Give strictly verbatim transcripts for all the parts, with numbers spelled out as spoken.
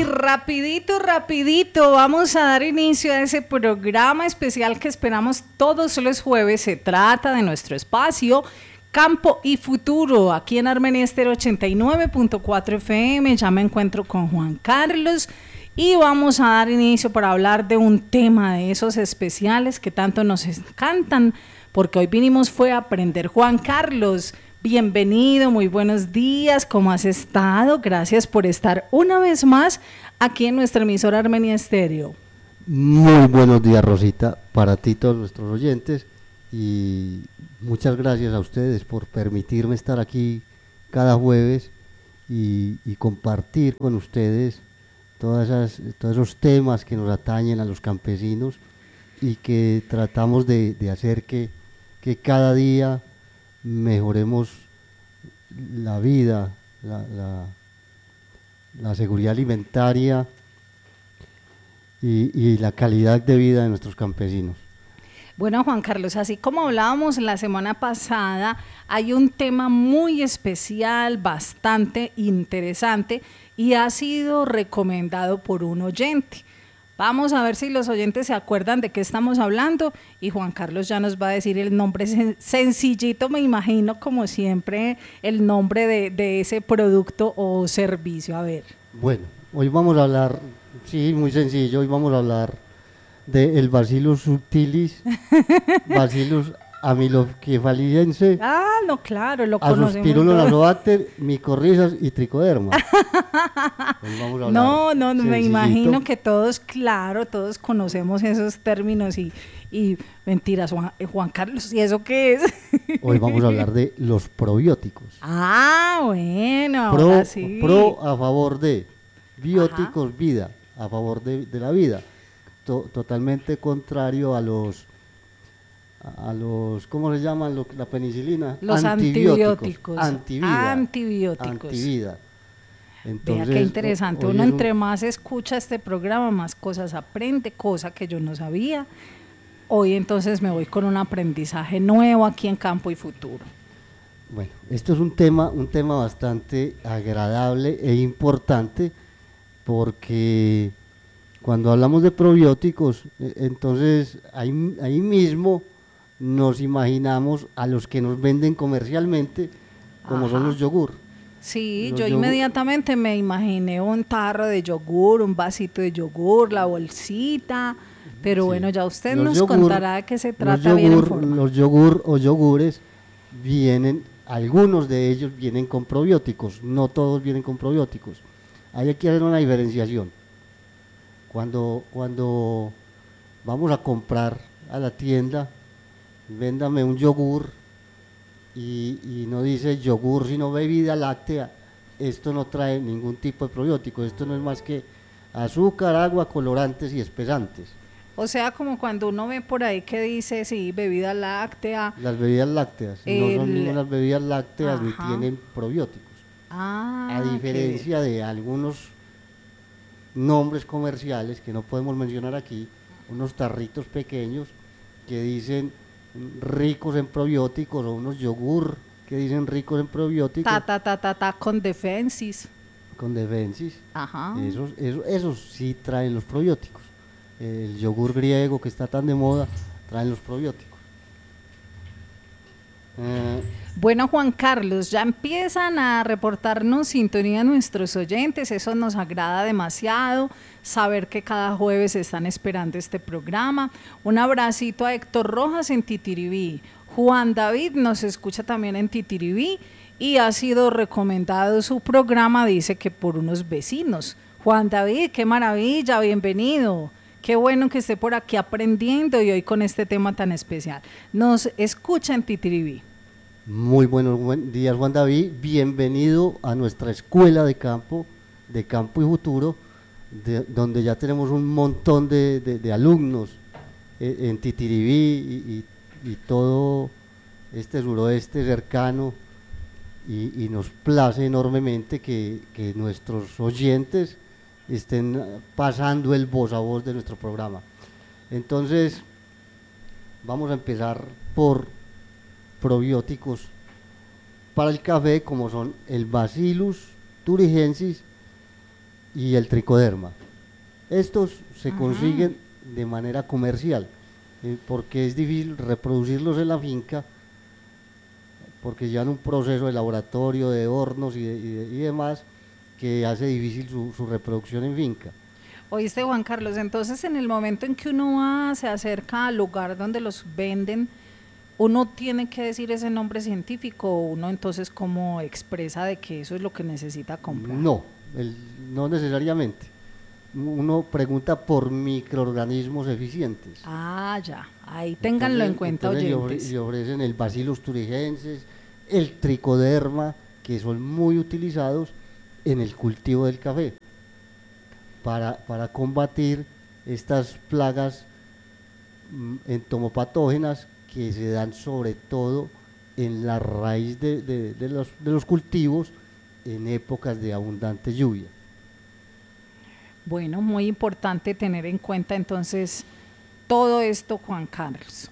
rapidito, rapidito, vamos a dar inicio a ese programa especial que esperamos todos los jueves. Se trata de nuestro espacio Campo y Futuro, aquí en Armenia Estéreo ochenta y nueve punto cuatro F M. Ya me encuentro con Juan Carlos y vamos a dar inicio para hablar de un tema de esos especiales que tanto nos encantan, porque hoy vinimos fue a aprender. Juan Carlos, bienvenido, muy buenos días, ¿cómo has estado? Gracias por estar una vez más aquí en nuestra emisora Armenia Estéreo. Muy buenos días, Rosita, para ti y todos nuestros oyentes, y muchas gracias a ustedes por permitirme estar aquí cada jueves y, y compartir con ustedes todas esas, todos esos temas que nos atañen a los campesinos y que tratamos de, de hacer que, que cada día mejoremos la vida, la, la, la seguridad alimentaria y, y la calidad de vida de nuestros campesinos. Bueno, Juan Carlos, así como hablábamos la semana pasada, hay un tema muy especial, bastante interesante, y ha sido recomendado por un oyente. Vamos a ver si los oyentes se acuerdan de qué estamos hablando, y Juan Carlos ya nos va a decir el nombre sen- sencillito, me imagino, como siempre, el nombre de, de ese producto o servicio. A ver. Bueno, hoy vamos a hablar, sí, muy sencillo, hoy vamos a hablar del Bacillus subtilis, Bacillus amilokefaliense, Ah, no, claro, lo conocemos. Azospirillum todos. azobacter, micorrizas y tricoderma. Hoy vamos a hablar No, no, no, me sencillito. imagino que todos, claro, todos conocemos esos términos y, y mentiras, Juan, eh, Juan Carlos, ¿y eso qué es? Hoy vamos a hablar de los probióticos. Ah, bueno, Pro, ahora sí. pro a favor de, bióticos, vida, a favor de, de la vida. To, totalmente contrario a los, a los, ¿cómo se llaman? Lo, la penicilina. Los antibióticos. Antivida. Antibióticos. Antivida. Entonces, Vea qué interesante, hoy uno es un- entre más escucha este programa, más cosas aprende, cosa que yo no sabía. Hoy entonces me voy con un aprendizaje nuevo aquí en Campo y Futuro. Bueno, esto es un tema, un tema bastante agradable e importante, porque cuando hablamos de probióticos, eh, entonces ahí, ahí mismo nos imaginamos a los que nos venden comercialmente, como Ajá. son los yogur. Sí, Los yo yogur- inmediatamente me imaginé un tarro de yogur, un vasito de yogur, la bolsita, pero Sí. bueno, ya usted Los nos yogur- contará de qué se los trata bien en yogur, forma. los yogur o yogures vienen, algunos de ellos vienen con probióticos, no todos vienen con probióticos. Hay que hacer una diferenciación. Cuando, cuando vamos a comprar a la tienda, véndame un yogur y, y no dice yogur sino bebida láctea, esto no trae ningún tipo de probiótico, esto no es más que azúcar, agua, colorantes y espesantes. O sea, como cuando uno ve por ahí que dice, sí, bebida láctea. Las bebidas lácteas no son El- ninguna bebidas lácteas ni Ajá. tienen probióticos, Ah, a qué diferencia de algunos nombres comerciales que no podemos mencionar aquí, unos tarritos pequeños que dicen mm, ricos en probióticos, o unos yogur que dicen ricos en bien. probióticos Ta, ta, ta, ta, ta, con defensis. con defensis. Ajá. Esos, esos, esos sí traen los probióticos. El yogur griego que está tan de moda traen los probióticos. Eh, Bueno, Juan Carlos, ya empiezan a reportarnos sintonía nuestros oyentes, eso nos agrada demasiado, saber que cada jueves están esperando este programa. Un abracito a Héctor Rojas en Titiribí. Juan David nos escucha también en Titiribí y ha sido recomendado su programa, dice que por unos vecinos. Juan David, qué maravilla, bienvenido. Qué bueno que esté por aquí aprendiendo y hoy con este tema tan especial. Nos escucha en Titiribí. Muy buenos buen días, Juan David. Bienvenido a nuestra escuela de campo, de campo y futuro, de, donde ya tenemos un montón de, de, de alumnos eh, en Titiribí y, y, y todo este suroeste cercano. Y, y nos place enormemente que, que nuestros oyentes estén pasando el voz a voz de nuestro programa. Entonces, vamos a empezar por probióticos para el café, como son el Bacillus thuringiensis y el tricoderma. Estos se Ajá. consiguen de manera comercial, eh, porque es difícil reproducirlos en la finca, porque llevan un proceso de laboratorio, de hornos y, de- y de- y demás, que hace difícil su, su reproducción en finca. Oíste, Juan Carlos, entonces en el momento en que uno va, se acerca al lugar donde los venden, uno tiene que decir ese nombre científico, o uno entonces cómo expresa de que eso es lo que necesita comprar. No, el- no necesariamente. Uno pregunta por microorganismos eficientes. Ah, ya, ahí ténganlo en Entonces, cuenta, entonces le, ofre- oyentes. le ofrecen el Bacillus thuringiensis, el tricoderma, que son muy utilizados en el cultivo del café para, para combatir estas plagas mm, entomopatógenas que se dan sobre todo en la raíz de, de- de los, de los cultivos en épocas de abundante lluvia. Bueno, muy importante tener en cuenta entonces todo esto, Juan Carlos.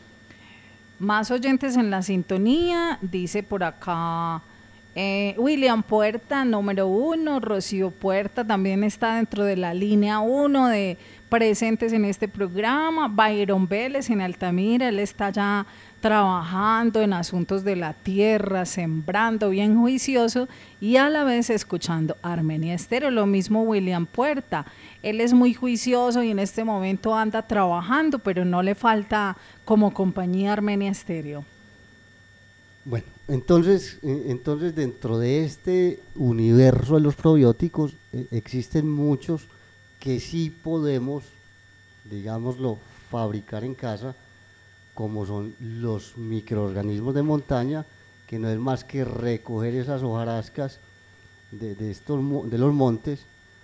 Más oyentes en la sintonía, dice por acá eh, William Puerta, número uno, Rocío Puerta también está dentro de la línea uno de presentes en este programa, Byron Vélez en Altamira, él está ya trabajando en asuntos de la tierra, sembrando bien juicioso y a la vez escuchando Armenia Estéreo, lo mismo William Puerta, él es muy juicioso y en este momento anda trabajando, pero no le falta como compañía Armenia Estéreo. Bueno, entonces, eh, entonces dentro de este universo de los probióticos eh, existen muchos que sí podemos, digámoslo, fabricar en casa, como son los microorganismos de montaña, que no es más que recoger esas hojarascas de, de estos, de los montes,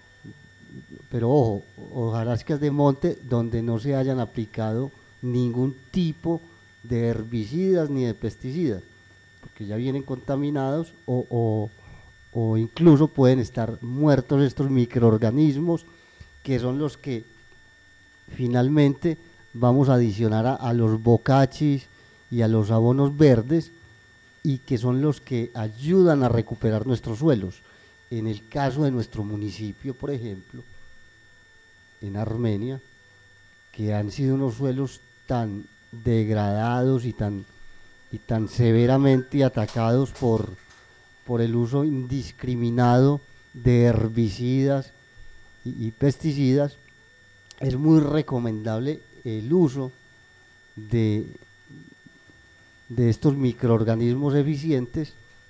pero ojo, hojarascas de monte donde no se hayan aplicado ningún tipo de herbicidas ni de pesticidas, porque ya vienen contaminados o, o, o incluso pueden estar muertos estos microorganismos, que son los que finalmente vamos a adicionar a, a los bocachis y a los abonos verdes, y que son los que ayudan a recuperar nuestros suelos. En el caso de nuestro municipio, por ejemplo, en Armenia, que han sido unos suelos tan degradados y tan, y tan severamente atacados por, por el uso indiscriminado de herbicidas y, y pesticidas, es muy recomendable el uso de, de estos microorganismos eficientes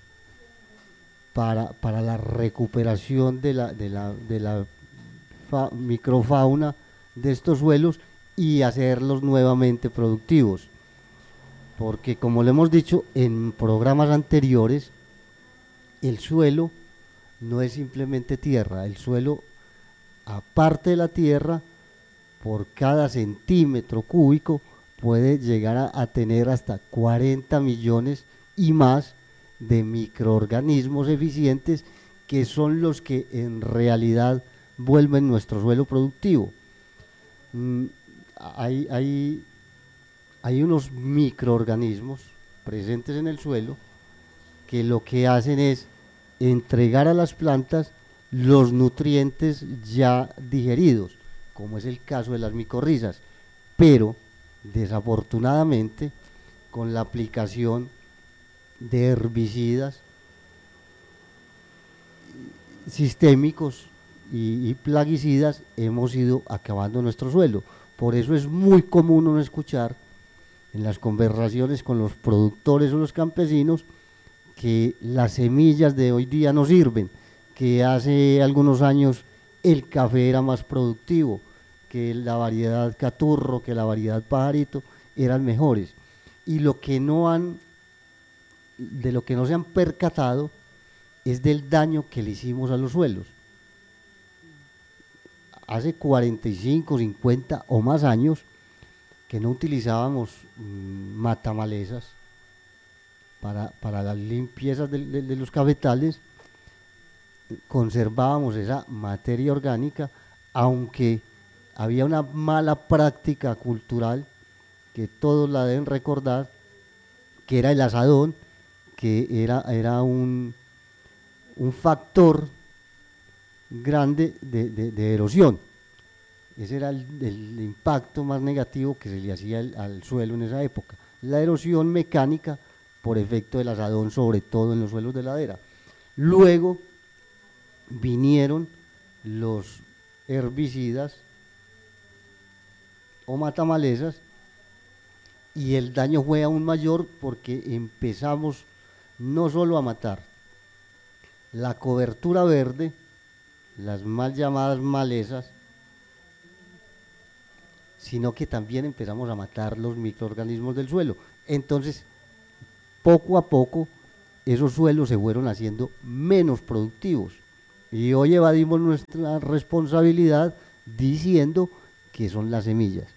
para, para la recuperación de la, de la, de la fa, microfauna de estos suelos y hacerlos nuevamente productivos. Porque como lo hemos dicho en programas anteriores, el suelo no es simplemente tierra, el suelo, aparte de la tierra, por cada centímetro cúbico puede llegar a, a tener hasta cuarenta millones y más de microorganismos eficientes, que son los que en realidad vuelven nuestro suelo productivo. Mm, hay, hay, hay unos microorganismos presentes en el suelo que lo que hacen es entregar a las plantas los nutrientes ya digeridos, como es el caso de las micorrizas, pero desafortunadamente con la aplicación de herbicidas sistémicos y, y plaguicidas hemos ido acabando nuestro suelo. Por eso es muy común uno escuchar en las conversaciones con los productores o los campesinos que las semillas de hoy día no sirven, que hace algunos años el café era más productivo, que la variedad caturro, que la variedad pajarito eran mejores. Y lo que no han, de lo que no se han percatado es del daño que le hicimos a los suelos. Hace cuarenta y cinco, cincuenta o más años que no utilizábamos mmm, matamalezas para, para las limpiezas de, de, de los cafetales, conservábamos esa materia orgánica, aunque había una mala práctica cultural que todos la deben recordar, que era el asadón, que era, era un, un factor grande de, de, de erosión. Ese era el, el impacto más negativo que se le hacía al, al suelo en esa época. La erosión mecánica por efecto del asadón, sobre todo en los suelos de ladera. Luego vinieron los herbicidas o matamalezas y el daño fue aún mayor porque empezamos no solo a matar la cobertura verde, las mal llamadas malezas, sino que también empezamos a matar los microorganismos del suelo. Entonces, poco a poco, esos suelos se fueron haciendo menos productivos. Y hoy evadimos nuestra responsabilidad diciendo que son las semillas.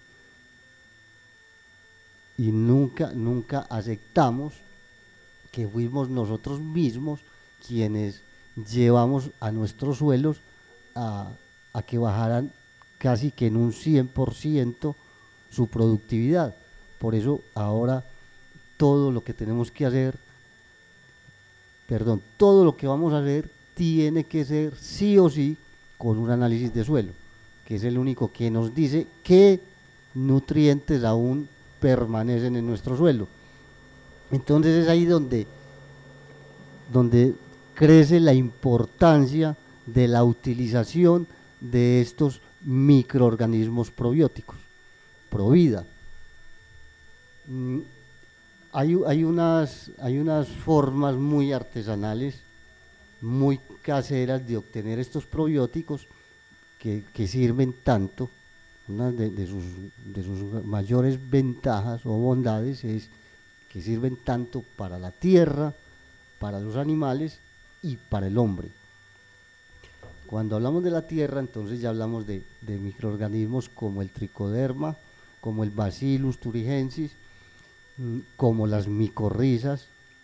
Y nunca, nunca aceptamos que fuimos nosotros mismos quienes llevamos a nuestros suelos a, a que bajaran casi que en un cien por ciento su productividad. Por eso ahora todo lo que tenemos que hacer, perdón, todo lo que vamos a hacer tiene que ser sí o sí con un análisis de suelo, que es el único que nos dice qué nutrientes aún permanecen en nuestro suelo. Entonces es ahí donde, donde crece la importancia de la utilización de estos microorganismos probióticos, provida. Mm, hay, hay, unas, hay unas formas muy artesanales, muy caseras de obtener estos probióticos que, que sirven tanto. Una de, de, sus, de sus mayores ventajas o bondades es que sirven tanto para la tierra, para los animales y para el hombre. Cuando hablamos de la tierra, entonces ya hablamos de, de microorganismos como el tricoderma, como el Bacillus thuringiensis, como las micorrizas,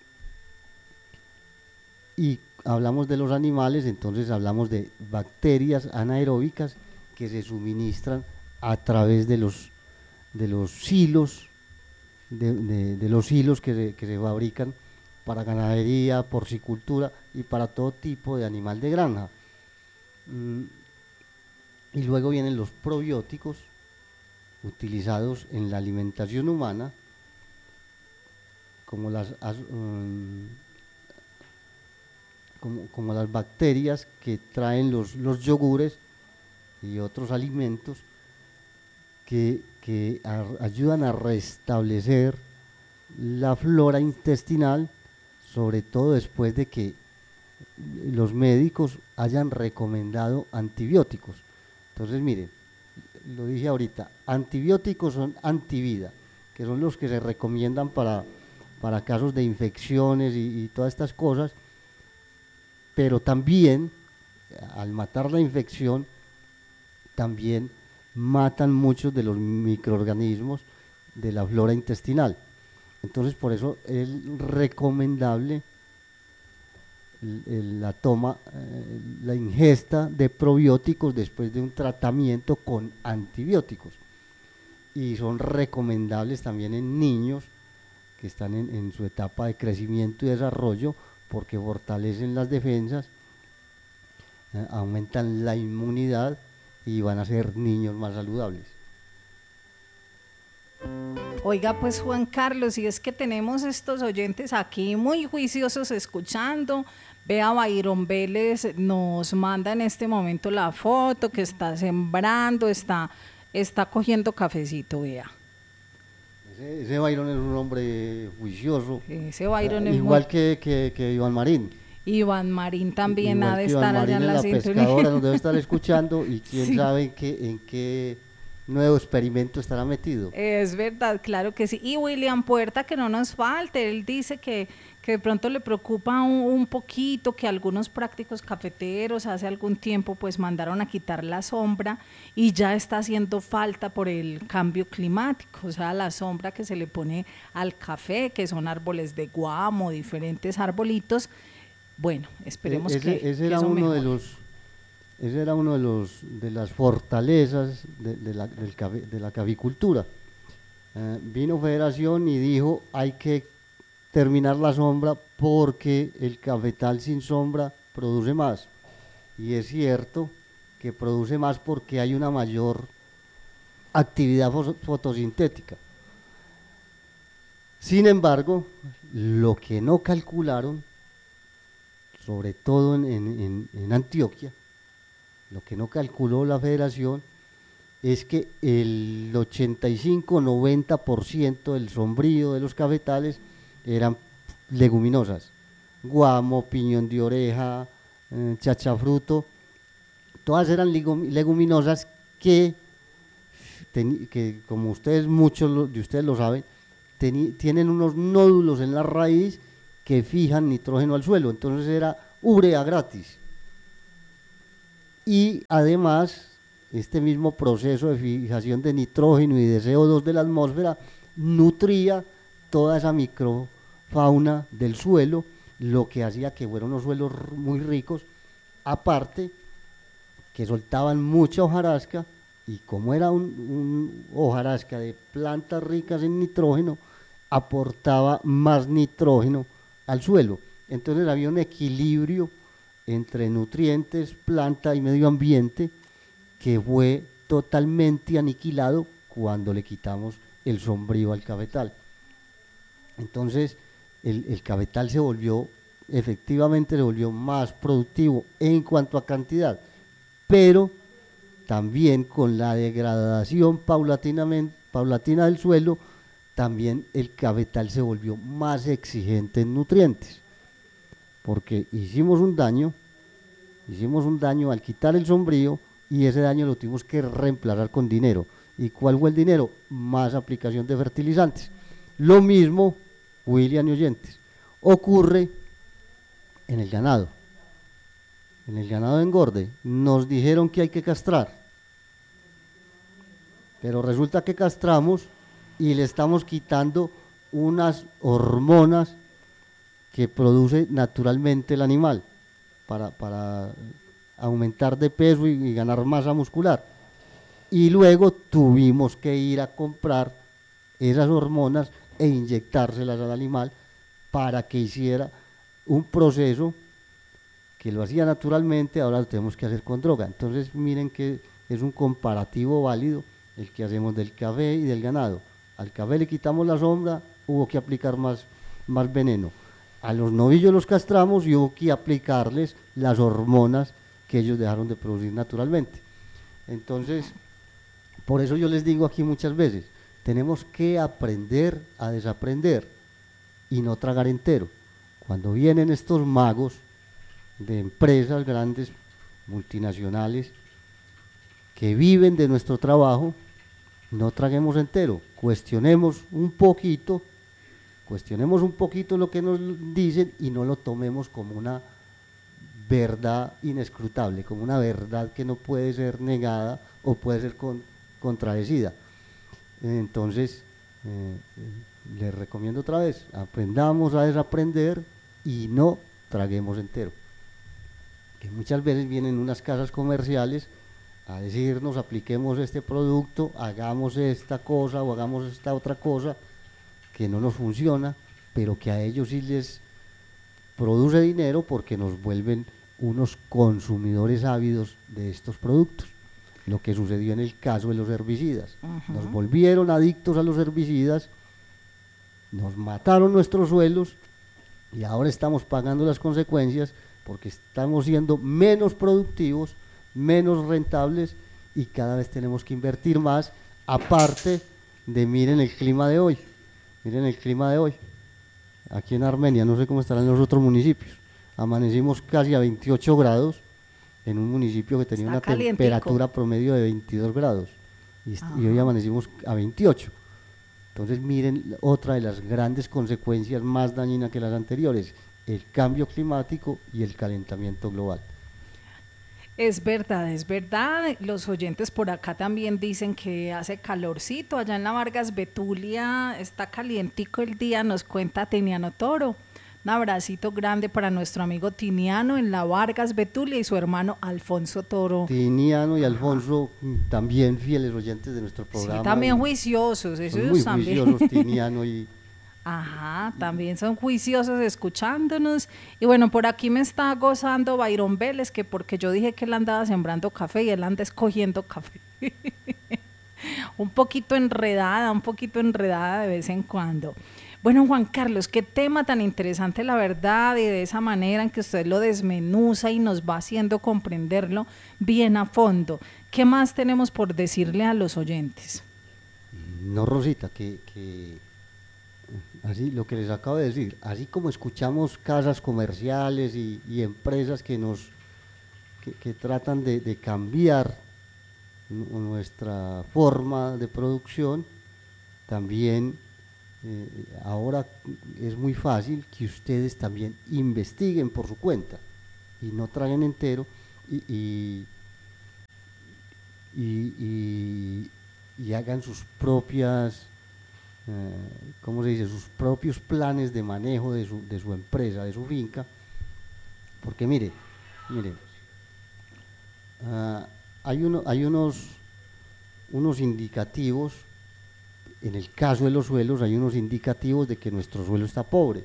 y hablamos de los animales, entonces hablamos de bacterias anaeróbicas que se suministran a través de los, de los hilos, de, de, de los hilos que se, que se fabrican para ganadería, porcicultura y para todo tipo de animal de granja. Mm, y luego vienen los probióticos utilizados en la alimentación humana, como las, um, como, como las bacterias que traen los, los yogures y otros alimentos que, que a, ayudan a restablecer la flora intestinal, sobre todo después de que los médicos hayan recomendado antibióticos. Entonces miren, lo dije ahorita, antibióticos son antivida, que son los que se recomiendan para, para casos de infecciones y, y todas estas cosas, pero también al matar la infección también matan muchos de los microorganismos de la flora intestinal. Entonces por eso es recomendable la toma, eh, la ingesta de probióticos después de un tratamiento con antibióticos, y son recomendables también en niños que están en, en su etapa de crecimiento y desarrollo, porque fortalecen las defensas, eh, aumentan la inmunidad y van a ser niños más saludables. Oiga, pues Juan Carlos, y es que tenemos estos oyentes aquí muy juiciosos escuchando. Vea, Byron Vélez nos manda en este momento la foto que está sembrando, está, está cogiendo cafecito, vea. Ese, ese Byron es un hombre juicioso. Ese Byron uh, es igual muy... que, que, que Iván Marín. Iván Marín también igual ha de estar Iván allá en la, la sintonía. Pescadora nos debe estar escuchando y quién Sí. sabe en qué, en qué nuevo experimento estará metido. Es verdad, claro que sí. Y William Puerta, que no nos falte, él dice que, que de pronto le preocupa un, un poquito que algunos prácticos cafeteros hace algún tiempo pues mandaron a quitar la sombra y ya está haciendo falta por el cambio climático, o sea, la sombra que se le pone al café, que son árboles de guamo, diferentes arbolitos. Bueno, esperemos e ese, que, ese que era eso uno mejore. de los Ese era uno de los de las fortalezas de, de, la, del cafe, de la caficultura. Eh, vino Federación y dijo hay que terminar la sombra porque el cafetal sin sombra produce más. y es cierto que produce más porque hay una mayor actividad fotosintética. Sin embargo, lo que no calcularon, sobre todo en, en, en Antioquia, lo que no calculó la federación es que el ochenta y cinco noventa por ciento del sombrío de los cafetales eran leguminosas, guamo, piñón de oreja, eh, chachafruto, todas eran leguminosas que, ten, que como ustedes, muchos de ustedes lo saben, ten, tienen unos nódulos en la raíz que fijan nitrógeno al suelo, entonces era urea gratis. Y además, este mismo proceso de fijación de nitrógeno y de C O dos de la atmósfera nutría toda esa microfauna del suelo, lo que hacía que fueran unos suelos muy ricos, aparte que soltaban mucha hojarasca, y como era un, un hojarasca de plantas ricas en nitrógeno, aportaba más nitrógeno al suelo. Entonces había un equilibrio entre nutrientes, planta y medio ambiente que fue totalmente aniquilado cuando le quitamos el sombrío al cafetal. Entonces el, el cafetal se volvió, efectivamente se volvió más productivo en cuanto a cantidad, pero también con la degradación paulatinamente, paulatina del suelo, también el cafetal se volvió más exigente en nutrientes, porque hicimos un daño, hicimos un daño al quitar el sombrío, y ese daño lo tuvimos que reemplazar con dinero. ¿Y cuál fue el dinero? Más aplicación de fertilizantes. Lo mismo, William y oyentes, ocurre en el ganado. En el ganado de engorde nos dijeron que hay que castrar, pero resulta que castramos y le estamos quitando unas hormonas que produce naturalmente el animal para, para aumentar de peso y, y ganar masa muscular, y luego tuvimos que ir a comprar esas hormonas e inyectárselas al animal para que hiciera un proceso que lo hacía naturalmente, ahora lo tenemos que hacer con droga. Entonces miren que es un comparativo válido el que hacemos del café y del ganado. Al café le quitamos la sombra, hubo que aplicar más, más veneno. A los novillos los castramos y hubo que aplicarles las hormonas que ellos dejaron de producir naturalmente. Entonces, por eso yo les digo aquí muchas veces, tenemos que aprender a desaprender y no tragar entero. Cuando vienen estos magos de empresas grandes, multinacionales, que viven de nuestro trabajo, no traguemos entero, cuestionemos un poquito, cuestionemos un poquito lo que nos dicen y no lo tomemos como una verdad inescrutable, como una verdad que no puede ser negada o puede ser con, contradecida. Entonces, eh, les recomiendo otra vez, aprendamos a desaprender y no traguemos entero. Que muchas veces vienen unas casas comerciales a decirnos apliquemos este producto, hagamos esta cosa o hagamos esta otra cosa que no nos funciona, pero que a ellos sí les produce dinero porque nos vuelven unos consumidores ávidos de estos productos. Lo que sucedió en el caso de los herbicidas. Uh-huh. Nos volvieron adictos a los herbicidas, nos mataron nuestros suelos y ahora estamos pagando las consecuencias porque estamos siendo menos productivos, menos rentables y cada vez tenemos que invertir más, aparte de miren el clima de hoy, miren el clima de hoy, aquí en Armenia, no sé cómo estarán en los otros municipios, amanecimos casi a veintiocho grados en un municipio que tenía Está una calientico. temperatura promedio de veintidós grados y, y hoy amanecimos a veintiocho. Entonces miren otra de las grandes consecuencias más dañinas que las anteriores, el cambio climático y el calentamiento global. Es verdad, es verdad. Los oyentes por acá también dicen que hace calorcito. Allá en la Vargas Betulia está calientico el día, nos cuenta Tiniano Toro. Un abracito grande para nuestro amigo Tiniano en la Vargas Betulia y su hermano Alfonso Toro. Tiniano y Alfonso, también fieles oyentes de nuestro programa. Sí, también juiciosos. Esos son muy también. juiciosos Tiniano y, Ajá, también son juiciosos escuchándonos. Y bueno, por aquí me está gozando Byron Vélez, que porque yo dije que él andaba sembrando café y él anda escogiendo café. Un poquito enredada, un poquito enredada de vez en cuando. Bueno, Juan Carlos, qué tema tan interesante la verdad, y de esa manera en que usted lo desmenuza y nos va haciendo comprenderlo bien a fondo. ¿Qué más tenemos por decirle a los oyentes? No, Rosita, que, que así lo que les acabo de decir, así como escuchamos casas comerciales y, y empresas que nos que, que tratan de, de cambiar nuestra forma de producción, también eh, ahora es muy fácil que ustedes también investiguen por su cuenta y no traguen entero y, y, y, y, y hagan sus propias, eh, ¿cómo se dice?, sus propios planes de manejo de su, de su empresa, de su finca, porque mire, mire, uh, hay, uno, hay unos, unos indicativos. En el caso de los suelos hay unos indicativos de que nuestro suelo está pobre.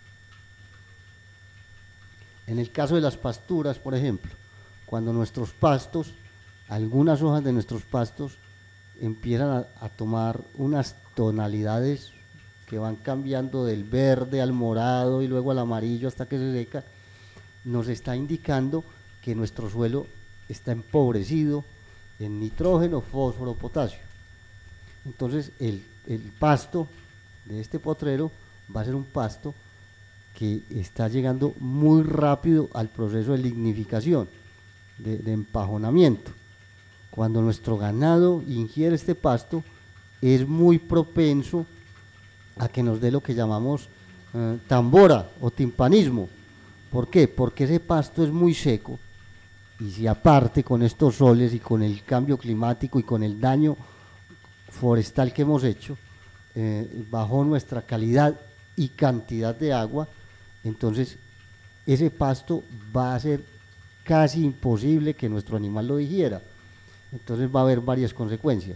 En el caso de las pasturas, por ejemplo, cuando nuestros pastos, algunas hojas de nuestros pastos empiezan a, a tomar unas tonalidades que van cambiando del verde al morado y luego al amarillo hasta que se seca, nos está indicando que nuestro suelo está empobrecido en nitrógeno, fósforo, potasio. Entonces el, el pasto de este potrero va a ser un pasto que está llegando muy rápido al proceso de lignificación, de, de empajonamiento. Cuando nuestro ganado ingiere este pasto, es muy propenso a que nos dé lo que llamamos eh, tambora o timpanismo. ¿Por qué? Porque ese pasto es muy seco, y si aparte con estos soles y con el cambio climático y con el daño forestal que hemos hecho, eh, bajó nuestra calidad y cantidad de agua, entonces ese pasto va a ser casi imposible que nuestro animal lo digiera. Entonces va a haber varias consecuencias.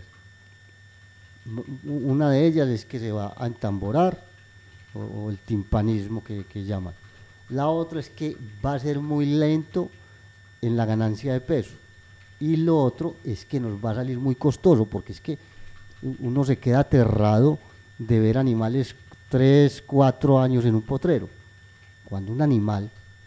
Una de ellas es que se va a entamborar, o, o el timpanismo que, que llaman. La otra es que va a ser muy lento en la ganancia de peso. Y lo otro es que nos va a salir muy costoso, porque es que uno se queda aterrado de ver animales tres, cuatro años en un potrero. Cuando un animal,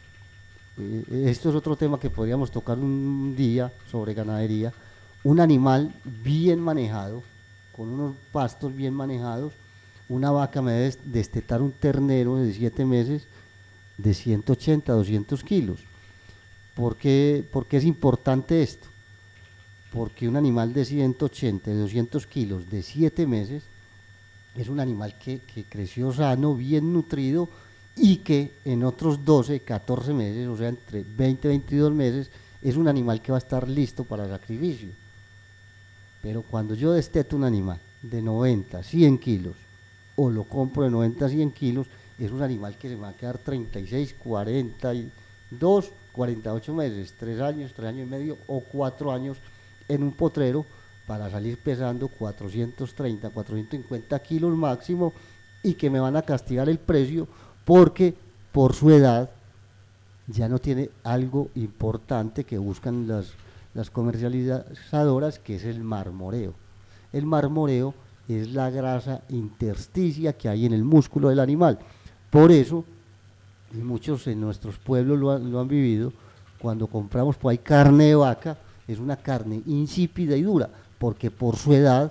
eh, esto es otro tema que podríamos tocar un día sobre ganadería, un animal bien manejado, con unos pastos bien manejados, una vaca me debe destetar un ternero de siete meses de ciento ochenta, doscientos kilos. ¿Por qué, ¿Por qué es importante esto? Porque un animal de ciento ochenta, de doscientos kilos, de siete meses, es un animal que, que creció sano, bien nutrido, y que en otros doce, catorce meses, o sea, entre veinte y veintidós meses, es un animal que va a estar listo para sacrificio. Pero cuando yo desteto un animal de noventa, cien kilos, o lo compro de noventa a cien kilos, es un animal que se me va a quedar treinta y seis, cuarenta y dos, cuarenta y ocho meses, tres años, tres años y medio o cuatro años en un potrero para salir pesando cuatrocientos treinta, cuatrocientos cincuenta kilos máximo, y que me van a castigar el precio porque por su edad ya no tiene algo importante que buscan las, las comercializadoras, que es el marmoreo. El marmoreo es la grasa intersticia que hay en el músculo del animal. Por eso, y muchos en nuestros pueblos lo han, lo han vivido, cuando compramos por ahí carne de vaca, es una carne insípida y dura, porque por su edad,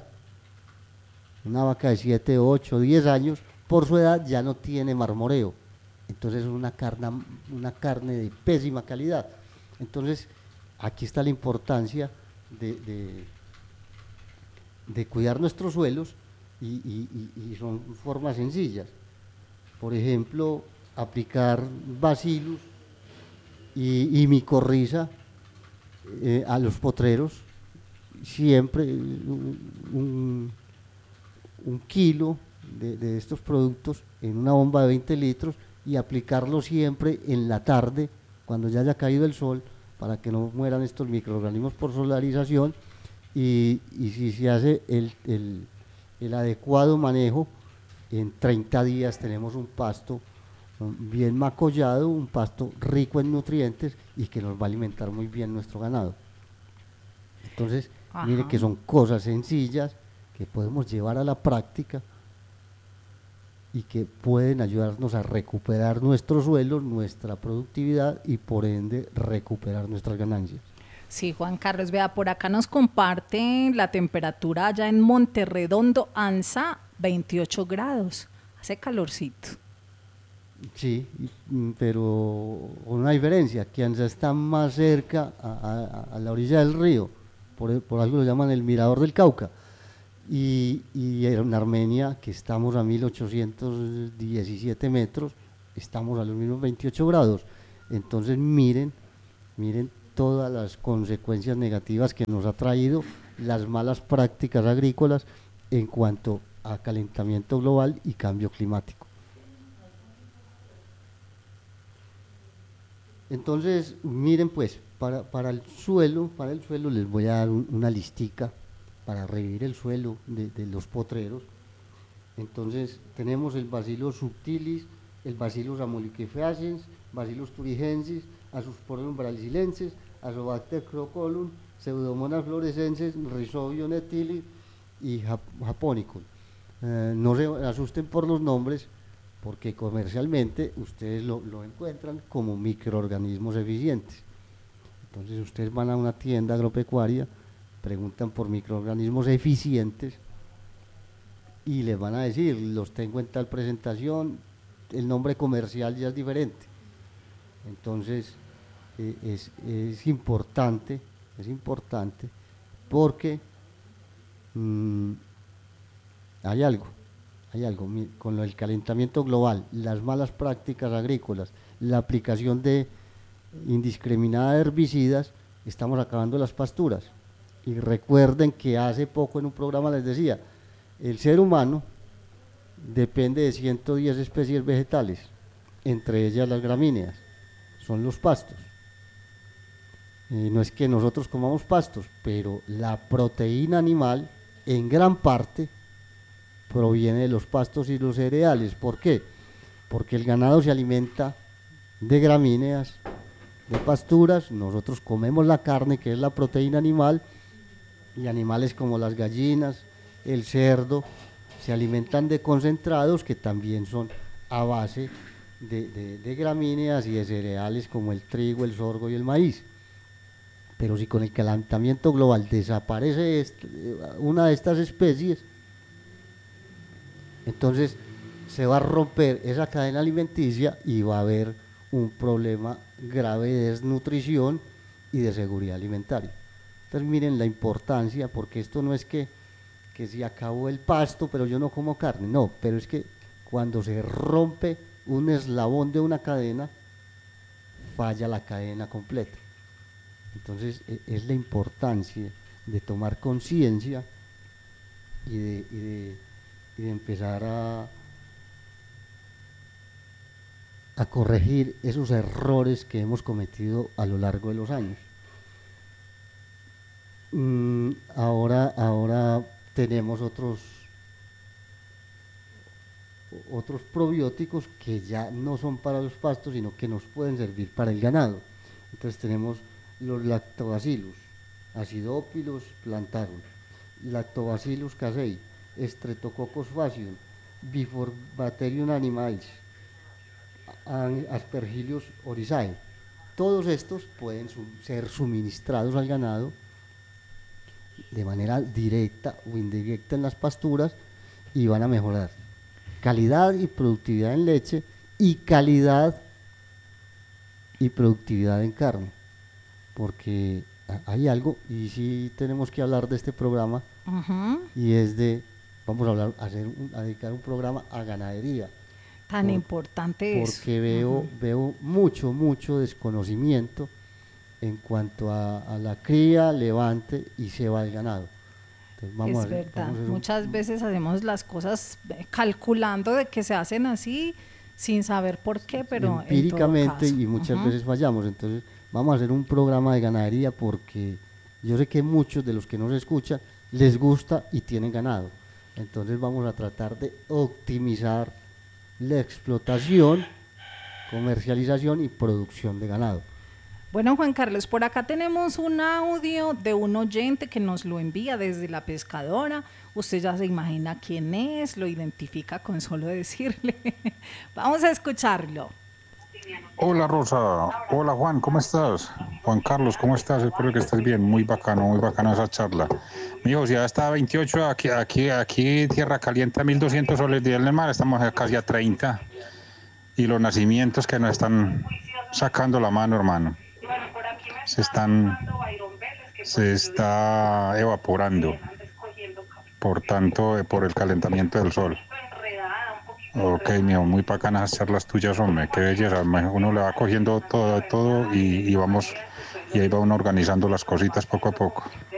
una vaca de siete, ocho, diez años, por su edad ya no tiene marmoreo. Entonces es una carne, una carne de pésima calidad. Entonces, aquí está la importancia de, de, de cuidar nuestros suelos, y, y, y son formas sencillas. Por ejemplo, aplicar bacillus y, y micorriza eh, a los potreros, siempre un, un, un kilo de, de estos productos en una bomba de veinte litros, y aplicarlo siempre en la tarde cuando ya haya caído el sol, para que no mueran estos microorganismos por solarización, y, y si se hace el, el, el adecuado manejo en treinta días tenemos un pasto bien macollado, un pasto rico en nutrientes y que nos va a alimentar muy bien nuestro ganado. Entonces, Ajá. mire que son cosas sencillas que podemos llevar a la práctica y que pueden ayudarnos a recuperar nuestro suelo, nuestra productividad y por ende recuperar nuestras ganancias. Sí, Juan Carlos, vea, por acá nos comparte la temperatura allá en Monterredondo, Anza, veintiocho grados, hace calorcito. Sí, pero con una diferencia, que Anza está más cerca a, a, a la orilla del río, por, por algo lo llaman el Mirador del Cauca, y, y en Armenia, que estamos a mil ochocientos diecisiete metros, estamos a los mismos veintiocho grados. Entonces miren, miren todas las consecuencias negativas que nos ha traído las malas prácticas agrícolas en cuanto a calentamiento global y cambio climático. Entonces, miren pues, para, para el suelo, para el suelo les voy a dar un, una listica para revivir el suelo de, de los potreros. Entonces, tenemos el Bacillus subtilis, el Bacillus amolyciferaceens, Bacillus thuringiensis, Azosporium brasiliensis, Azobacter crocolum, Pseudomonas fluorescens, Rhizobium ethylis y Japonicum. Eh, no se asusten por los nombres, porque comercialmente ustedes lo, lo encuentran como microorganismos eficientes. Entonces ustedes van a una tienda agropecuaria, preguntan por microorganismos eficientes y les van a decir, los tengo en tal presentación, el nombre comercial ya es diferente. Entonces eh, es, es importante, es importante porque mmm, hay algo. Hay algo, con el calentamiento global, las malas prácticas agrícolas, la aplicación de indiscriminada de herbicidas, estamos acabando las pasturas. Y recuerden que hace poco en un programa les decía, el ser humano depende de ciento diez especies vegetales, entre ellas las gramíneas, son los pastos. Y no es que nosotros comamos pastos, pero la proteína animal en gran parte proviene de los pastos y los cereales. ¿Por qué? Porque el ganado se alimenta de gramíneas, de pasturas, nosotros comemos la carne, que es la proteína animal, y animales como las gallinas, el cerdo, se alimentan de concentrados que también son a base de, de, de gramíneas y de cereales como el trigo, el sorgo y el maíz. Pero si con el calentamiento global desaparece este, una de estas especies, entonces se va a romper esa cadena alimenticia y va a haber un problema grave de desnutrición y de seguridad alimentaria. Entonces miren la importancia, porque esto no es que, que se acabó el pasto pero yo no como carne, no, pero es que cuando se rompe un eslabón de una cadena, falla la cadena completa. Entonces es la importancia de tomar conciencia y de, y de y de empezar a, a corregir esos errores que hemos cometido a lo largo de los años. Mm, ahora, ahora tenemos otros, otros probióticos que ya no son para los pastos, sino que nos pueden servir para el ganado. Entonces tenemos los lactobacillus, acidophilus plantarum, lactobacillus casei, Streptococcus facium, Bifidobacterium animalis, Aspergillus oryzae. Todos estos pueden su ser suministrados al ganado de manera directa o indirecta en las pasturas y van a mejorar calidad y productividad en leche y calidad y productividad en carne, porque hay algo, y sí tenemos que hablar de este programa, uh-huh. y es de, vamos a hablar, a, hacer un, a dedicar un programa a ganadería. Tan por, importante es. Porque veo, uh-huh. veo mucho, mucho desconocimiento en cuanto a, a la cría, levante y ceba del ganado. Entonces, vamos es a, verdad, vamos a muchas un, veces hacemos las cosas calculando de que se hacen así, sin saber por qué, pero empíricamente, en todo caso. Y muchas uh-huh. veces fallamos. Entonces vamos a hacer un programa de ganadería porque yo sé que muchos de los que nos escuchan les gusta y tienen ganado, Entonces vamos a tratar de optimizar la explotación, comercialización y producción de ganado. Bueno, Juan Carlos, por acá tenemos un audio de un oyente que nos lo envía desde la pescadora. Usted ya se imagina quién es, lo identifica con solo decirle. Vamos a escucharlo. Hola Rosa, hola Juan, ¿cómo estás? Juan Carlos, ¿cómo estás? Espero que estés bien, muy bacano, muy bacana esa charla. Mi hijo, si ya está a veintiocho, aquí, aquí, aquí Tierra Caliente a mil doscientos soles de el mar, estamos casi a treinta. Y los nacimientos que nos están sacando la mano, hermano. Se están, se está evaporando, por tanto, por el calentamiento del sol. Ok, mijo, muy bacanas hacer las tuyas, hombre, qué belleza. Uno le va cogiendo todo, todo y, y vamos, y ahí va uno organizando las cositas poco a poco.